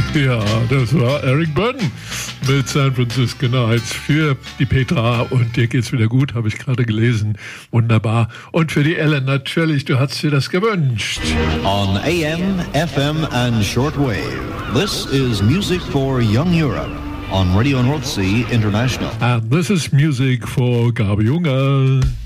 Ja, das war Eric Burdon mit San Francisco Nights für die Petra. Und dir geht's wieder gut, habe ich gerade gelesen. Wunderbar. Und für die Ellen natürlich, du hast dir das gewünscht. On AM, FM and shortwave, this is Music for Young Europe on Radio North Sea International. And this is music for Gabi Junge.